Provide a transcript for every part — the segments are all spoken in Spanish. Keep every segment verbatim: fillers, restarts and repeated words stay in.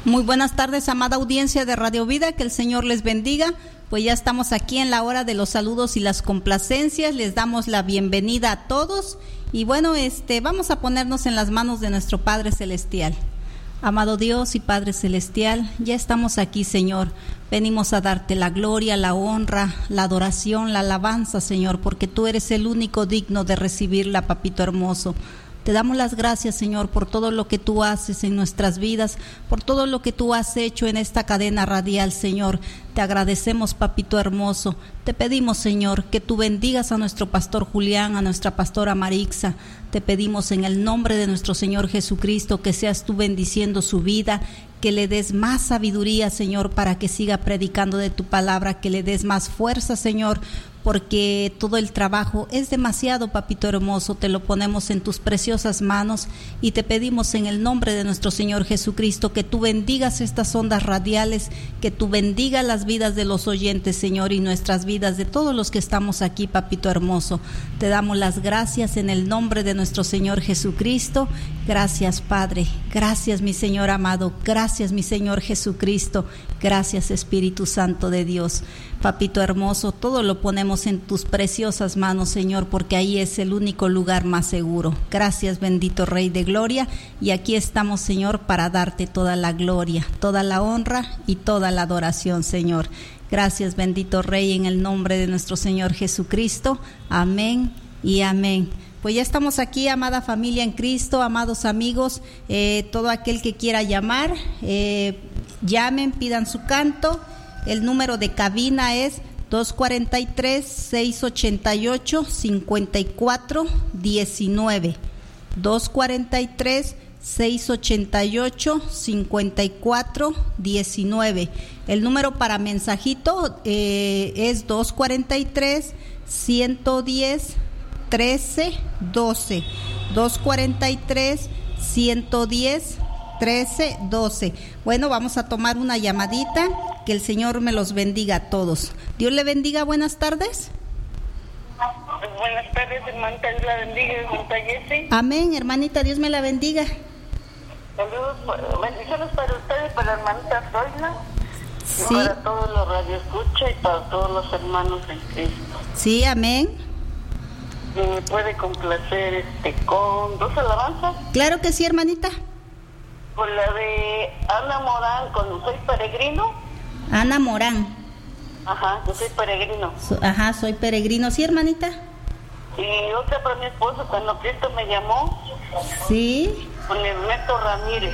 Muy buenas tardes, amada audiencia de Radio Vida, que el Señor les bendiga. Pues ya estamos aquí en la hora de los saludos y las complacencias. Les damos la bienvenida a todos y bueno, este, vamos a ponernos en las manos de nuestro Padre Celestial. Amado Dios y Padre Celestial, ya estamos aquí, Señor. Venimos a darte la gloria, la honra, la adoración, la alabanza, Señor, porque tú eres el único digno de recibirla, papito hermoso. Te damos las gracias, Señor, por todo lo que tú haces en nuestras vidas, por todo lo que tú has hecho en esta cadena radial, Señor. Te agradecemos, papito hermoso. Te pedimos, Señor, que tú bendigas a nuestro pastor Julián, a nuestra pastora Marixa. Te pedimos en el nombre de nuestro Señor Jesucristo que seas tú bendiciendo su vida, que le des más sabiduría, Señor, para que siga predicando de tu palabra, que le des más fuerza, Señor, porque todo el trabajo es demasiado, papito hermoso. Te lo ponemos en tus preciosas manos y te pedimos en el nombre de nuestro Señor Jesucristo que tú bendigas estas ondas radiales, que tú bendigas las vidas de los oyentes, Señor, y nuestras vidas de todos los que estamos aquí, papito hermoso. Te damos las gracias en el nombre de nuestro Señor Jesucristo. Gracias, Padre. Gracias, mi Señor amado. Gracias, mi Señor Jesucristo. Gracias, Espíritu Santo de Dios. Papito hermoso, todo lo ponemos en tus preciosas manos, Señor, porque ahí es el único lugar más seguro. Gracias, bendito Rey de Gloria, y aquí estamos, Señor, para darte toda la gloria, toda la honra y toda la adoración, Señor. Gracias, bendito Rey, en el nombre de nuestro Señor Jesucristo. Amén y amén. Pues ya estamos aquí, amada familia en Cristo, amados amigos, eh, todo aquel que quiera llamar, eh, llamen, pidan su canto. El número de cabina es dos cuatro tres, seis ocho ocho, cinco cuatro uno nueve. dos cuatro tres, seis ocho ocho, cinco cuatro uno nueve. El número para mensajito eh, es dos cuatro tres, uno uno cero, trece doce. dos cuatro tres, uno uno cero, trece doce. Bueno, vamos a tomar una llamadita. Que el Señor me los bendiga a todos. Dios le bendiga, buenas tardes. Buenas tardes, hermanita, Dios la bendiga, hermanita Jessie. Amén, hermanita, Dios me la bendiga. Saludos, bendiciones para usted y para la hermanita Zoila. Sí. Y para todos los radioescuchas y para todos los hermanos en Cristo. Sí, amén. ¿Y me puede complacer este con dos alabanzas? Claro que sí, hermanita. Con la de Ana Morán, con Soy Peregrino. Ana Morán. Ajá, yo soy peregrino. So, ajá, soy peregrino, sí, hermanita. Y otra para mi esposo, cuando Cristo me llamó. Sí. Con Ernesto Ramírez.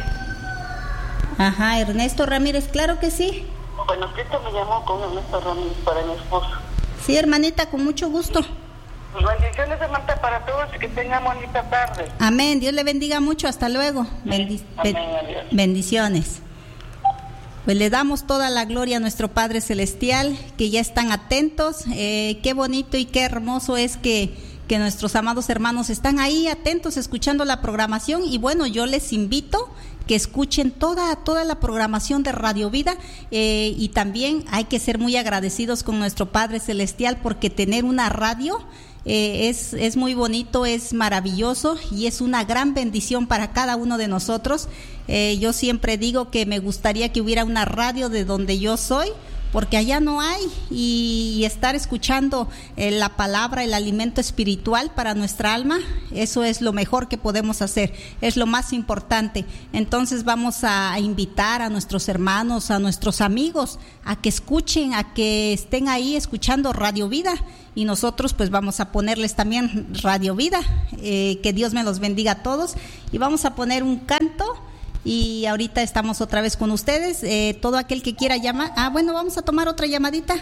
Ajá, Ernesto Ramírez, claro que sí. Cuando Cristo me llamó con Ernesto Ramírez para mi esposo. Sí, hermanita, con mucho gusto. Bendiciones, hermanita, para todos y que tengan bonita tarde. Amén, Dios le bendiga mucho, hasta luego. Bendi- Amén, adiós. Bendiciones. Pues le damos toda la gloria a nuestro Padre Celestial, que ya están atentos. Eh, qué bonito y qué hermoso es que, que nuestros amados hermanos están ahí atentos, escuchando la programación. Y bueno, yo les invito que escuchen toda, toda la programación de Radio Vida. Eh, y también hay que ser muy agradecidos con nuestro Padre Celestial, porque tener una radio Eh, es, es muy bonito, es maravilloso y es una gran bendición para cada uno de nosotros. Eh, yo siempre digo que me gustaría que hubiera una radio de donde yo soy, porque allá no hay, y, y estar escuchando eh, la palabra, el alimento espiritual para nuestra alma, eso es lo mejor que podemos hacer, es lo más importante. Entonces vamos a invitar a nuestros hermanos, a nuestros amigos, a que escuchen, a que estén ahí escuchando Radio Vida. Y nosotros pues vamos a ponerles también Radio Vida, eh, que Dios me los bendiga a todos, y vamos a poner un canto, y ahorita estamos otra vez con ustedes, eh, todo aquel que quiera llamar. Ah, bueno, vamos a tomar otra llamadita.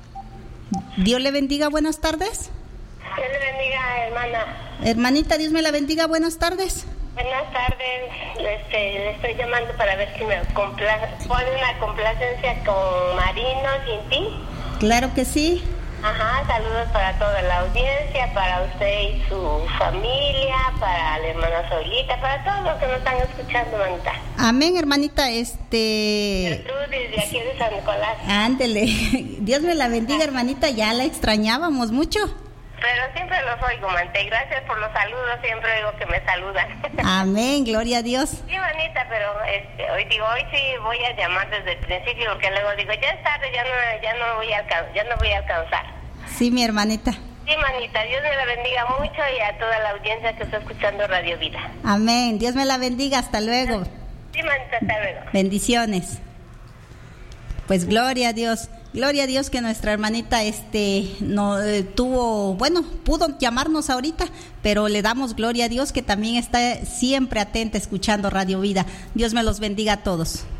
Dios le bendiga, buenas tardes. Dios le bendiga, hermana. Hermanita, Dios me la bendiga, buenas tardes. Buenas tardes, este, le estoy llamando para ver si me compla- pone una complacencia con Marino Sin Ti. Claro que sí. Ajá, saludos para toda la audiencia, para usted y su familia, para la hermana Solita, para todos los que nos están escuchando, manita. Amén, hermanita, este... Gertrudis, de aquí de San Nicolás. Ándele, Dios me la bendiga, hermanita, ya la extrañábamos mucho. Pero siempre los oigo, Mante. Gracias por los saludos, siempre oigo que me saludan. Amén, gloria a Dios. Sí, manita, pero este, hoy digo, hoy sí voy a llamar desde el principio, porque luego digo, ya es tarde, ya no, ya no voy a alcanzar, ya no voy a alcanzar. Sí, mi hermanita. Sí, manita, Dios me la bendiga mucho y a toda la audiencia que está escuchando Radio Vida. Amén, Dios me la bendiga, hasta luego. Sí, manita, hasta luego. Bendiciones. Pues gloria a Dios, gloria a Dios que nuestra hermanita este no eh, tuvo, bueno, pudo llamarnos ahorita, pero le damos gloria a Dios que también está siempre atenta escuchando Radio Vida. Dios me los bendiga a todos.